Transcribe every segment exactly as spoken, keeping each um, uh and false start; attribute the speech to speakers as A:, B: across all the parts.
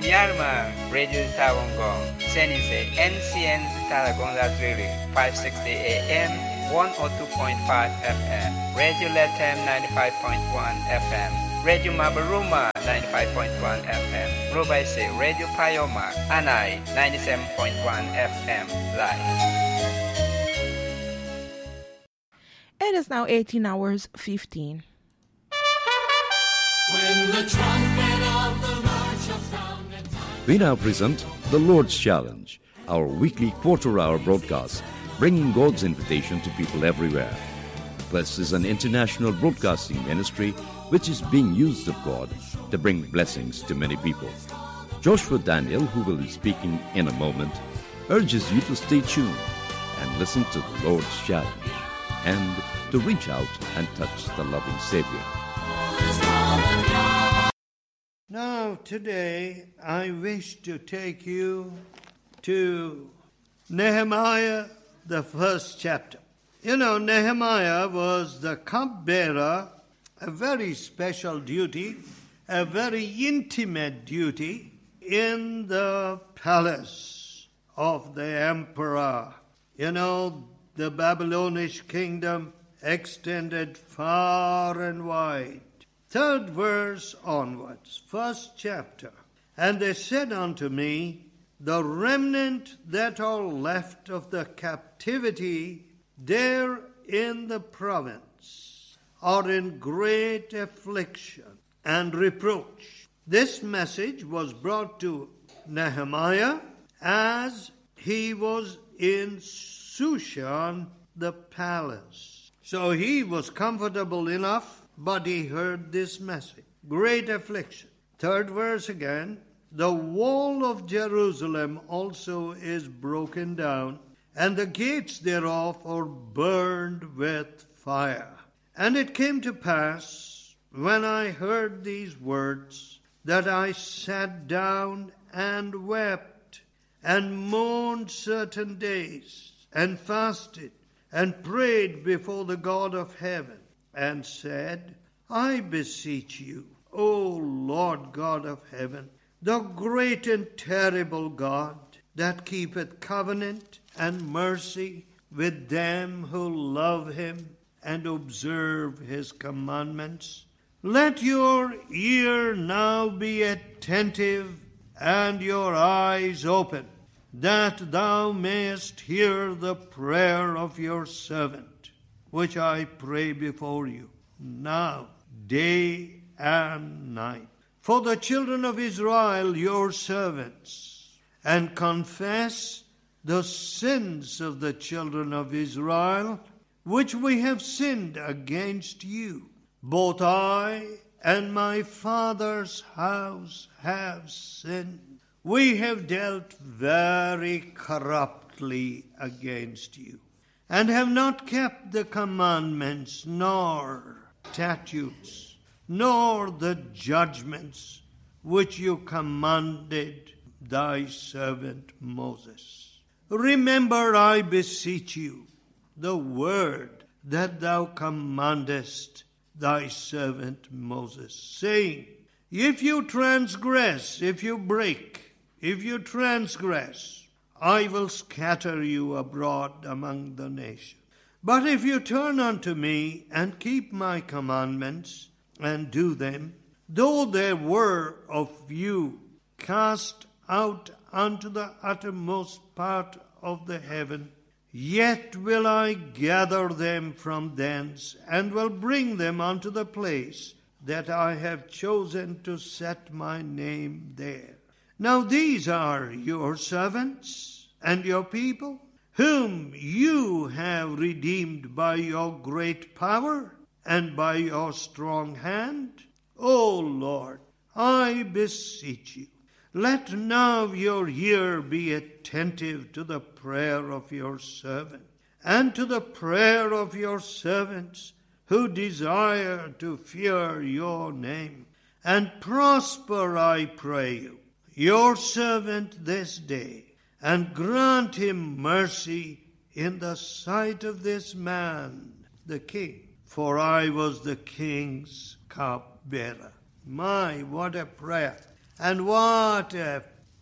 A: Myanmar Radio Tawangong, Senise N C N Talagonda Drilling, five sixty A M, one oh two point five F M, Radio Latam ninety-five point one F M, Radio Mabaruma ninety-five point one F M, Robaise Radio Payoma, Anai ninety-seven point one F M, live.
B: It is now eighteen hours fifteen.
C: When the trumpet of the Lord shall sound at time.
D: We now present The Lord's Challenge, our weekly quarter-hour broadcast, bringing God's invitation to people everywhere. This is an international broadcasting ministry which is being used of God to bring blessings to many people. Joshua Daniel, who will be speaking in a moment, urges you to stay tuned and listen to The Lord's Challenge and to reach out and touch the loving Savior.
E: Now, today, I wish to take you to Nehemiah, the first chapter. You know, Nehemiah was the cupbearer, a very special duty, a very intimate duty in the palace of the emperor. You know, the Babylonish kingdom extended far and wide. Third verse onwards, first chapter. And they said unto me, the remnant that are left of the captivity there in the province are in great affliction and reproach. This message was brought to Nehemiah as he was in Shushan, the palace. So he was comfortable enough, but he heard this message. Great affliction. Third verse again. The wall of Jerusalem also is broken down, and the gates thereof are burned with fire. And it came to pass, when I heard these words, that I sat down and wept, and mourned certain days, and fasted, and prayed before the God of heaven, and said, I beseech you, O Lord God of heaven, the great and terrible God, that keepeth covenant and mercy with them who love him and observe his commandments. Let your ear now be attentive and your eyes open, that thou mayest hear the prayer of your servant, which I pray before you now, day and night, for the children of Israel, your servants, and confess the sins of the children of Israel, which we have sinned against you. Both I and my father's house have sinned. We have dealt very corruptly against you, and have not kept the commandments, nor statutes, nor the judgments which you commanded thy servant Moses. Remember, I beseech you, the word that thou commandest thy servant Moses, saying, if you transgress, if you break, if you transgress, I will scatter you abroad among the nations. But if you turn unto me and keep my commandments and do them, though there were of you cast out unto the uttermost part of the heaven, yet will I gather them from thence, and will bring them unto the place that I have chosen to set my name there. Now these are your servants and your people, whom you have redeemed by your great power and by your strong hand. O Lord, I beseech you, let now your ear be attentive to the prayer of your servant, and to the prayer of your servants who desire to fear your name. And prosper, I pray you, your servant this day, and grant him mercy in the sight of this man, the king. For I was the king's cupbearer. My, what a prayer. And what a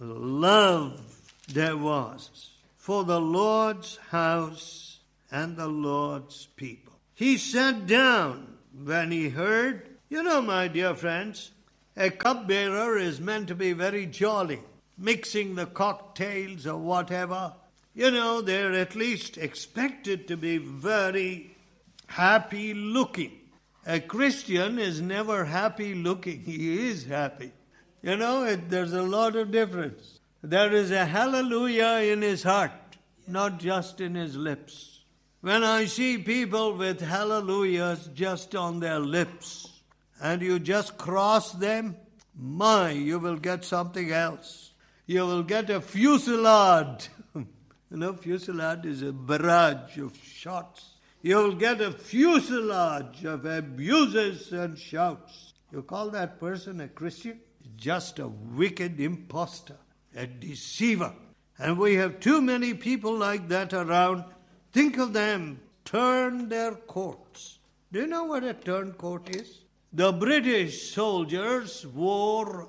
E: love there was for the Lord's house and the Lord's people. He sat down when he heard. You know, my dear friends, a cupbearer is meant to be very jolly, mixing the cocktails or whatever. You know, they're at least expected to be very happy looking. A Christian is never happy looking. He is happy. You know, it, there's a lot of difference. There is a hallelujah in his heart, not just in his lips. When I see people with hallelujahs just on their lips, and you just cross them, my, you will get something else. You will get a fusillade. You know, fusillade is a barrage of shots. You will get a fuselage of abuses and shouts. You call that person a Christian? Just a wicked impostor, a deceiver. And we have too many people like that around. Think of them, turn their coats. Do you know what a turncoat is? The British soldiers wore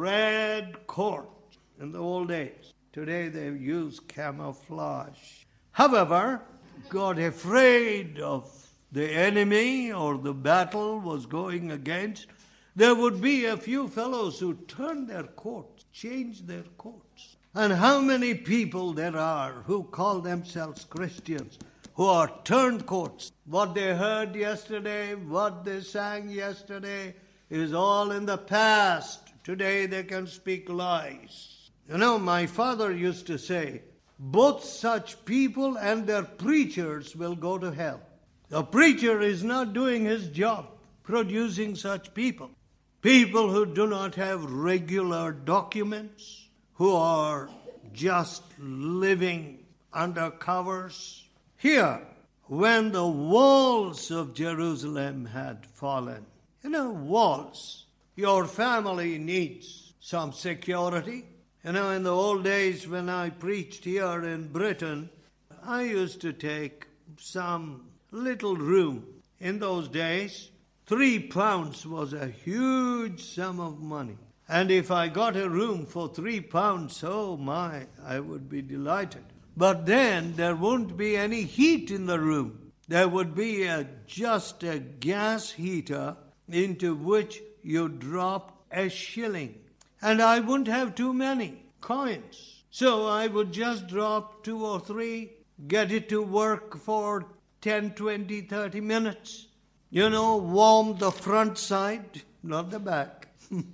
E: red coats in the old days. Today they use camouflage. However, got afraid of the enemy or the battle was going against, there would be a few fellows who turned their coats, changed their coats. And how many people there are who call themselves Christians, who are turncoats. What they heard yesterday, what they sang yesterday is all in the past. Today they can speak lies. You know, my father used to say, both such people and their preachers will go to hell. The preacher is not doing his job, producing such people. People who do not have regular documents, who are just living under covers. Here, when the walls of Jerusalem had fallen, you know, walls, your family needs some security. You know, in the old days when I preached here in Britain, I used to take some little room. In those days, three pounds was a huge sum of money. And if I got a room for three pounds, oh my, I would be delighted. But then there won't be any heat in the room. There would be a, just a gas heater into which you drop a shilling. And I wouldn't have too many coins. So I would just drop two or three, get it to work for ten, twenty, thirty minutes. You know, warm the front side, not the back.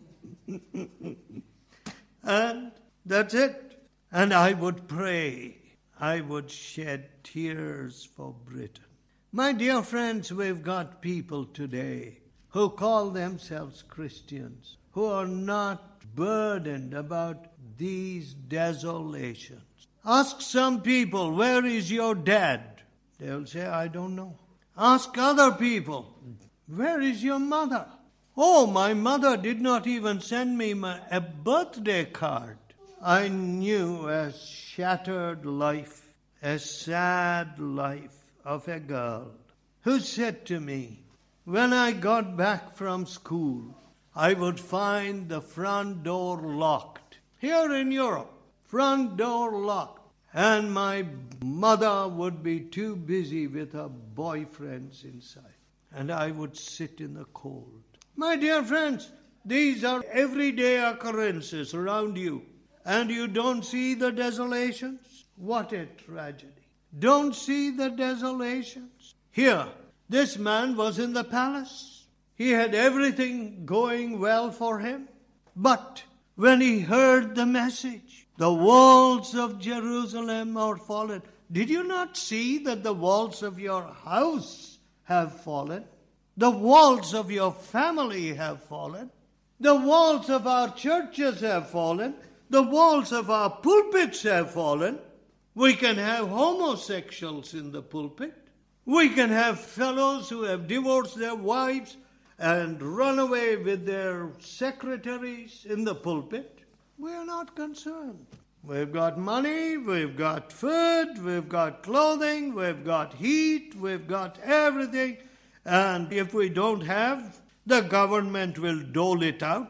E: And that's it. And I would pray. I would shed tears for Britain. My dear friends, we've got people today who call themselves Christians, who are not burdened about these desolations. Ask some people, where is your dad? They'll say, I don't know. Ask other people, where is your mother? Oh, my mother did not even send me my, a birthday card. I knew a shattered life, a sad life of a girl who said to me, when I got back from school, I would find the front door locked. Here in Europe, front door locked. And my mother would be too busy with her boyfriends inside. And I would sit in the cold. My dear friends, these are everyday occurrences around you. And you don't see the desolations? What a tragedy. Don't see the desolations? Here, this man was in the palace. He had everything going well for him. But when he heard the message, the walls of Jerusalem are fallen. Did you not see that the walls of your house have fallen? The walls of your family have fallen. The walls of our churches have fallen. The walls of our pulpits have fallen. We can have homosexuals in the pulpit. We can have fellows who have divorced their wives and run away with their secretaries in the pulpit. We are not concerned. We've got money, we've got food, we've got clothing, we've got heat, we've got everything. And if we don't have, the government will dole it out.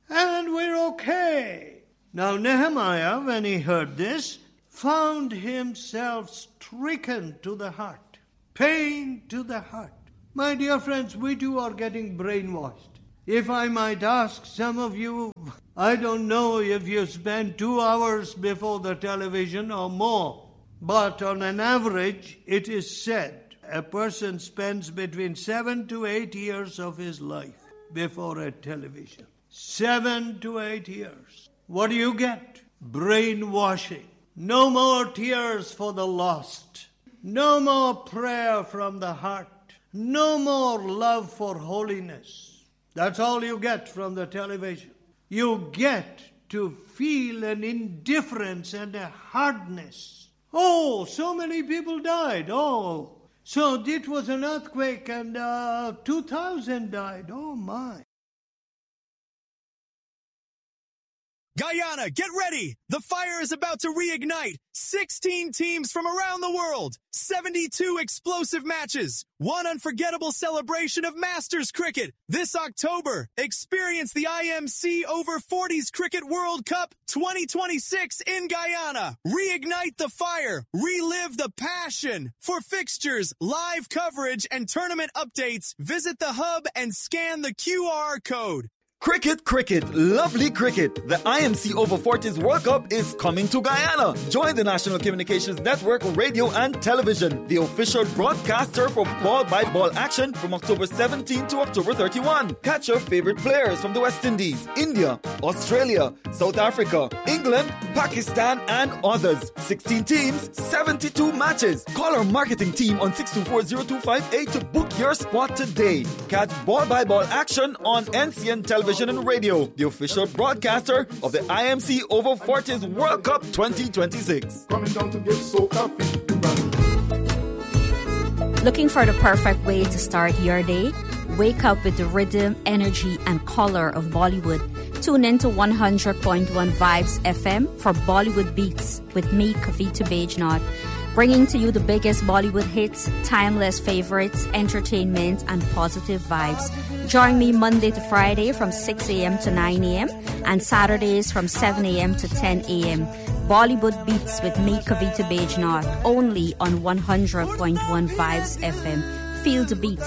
E: and we're okay. Now Nehemiah, when he heard this, found himself stricken to the heart, pain to the heart. My dear friends, we too are getting brainwashed. If I might ask some of you, I don't know if you spend two hours before the television or more, but on an average, it is said a person spends between seven to eight years of his life before a television. Seven to eight years. What do you get? Brainwashing. No more tears for the lost. No more prayer from the heart. No more love for holiness. That's all you get from the television. You get to feel an indifference and a hardness. Oh, so many people died. Oh, so it was an earthquake and uh, two thousand died. Oh, my.
F: Guyana, get ready! The fire is about to reignite. sixteen teams from around the world. seventy-two explosive matches. One unforgettable celebration of Masters cricket. This October, experience the I M C Over forties Cricket World Cup twenty twenty-six in Guyana. Reignite the fire. Relive the passion. For fixtures, live coverage, and tournament updates, visit the hub and scan the Q R code.
G: Cricket, cricket, lovely cricket. The I M C Over forties World Cup is coming to Guyana. Join the National Communications Network radio and television, the official broadcaster for ball-by-ball action from October seventeenth to October thirty-first. Catch your favorite players from the West Indies, India, Australia, South Africa, England, Pakistan, and others. sixteen teams, seventy-two matches. Call our marketing team on six two four, zero two five eight to book your spot today. Catch ball-by-ball action on N C N Television and Radio, the official broadcaster of the I M C Over forties World Cup twenty twenty-six.
H: Coming down to get so coffee.
I: Looking for the perfect way to start your day? Wake up with the rhythm, energy, and color of Bollywood. Tune in to one hundred point one Vibes F M for Bollywood Beats with me, Kavita Bajnath. Bringing to you the biggest Bollywood hits, timeless favorites, entertainment, and positive vibes. Join me Monday to Friday from six a.m. to nine a.m. and Saturdays from seven a.m. to ten a.m. Bollywood Beats with me, Kavita Bajnath, only on one hundred point one Vibes F M. Feel the beat.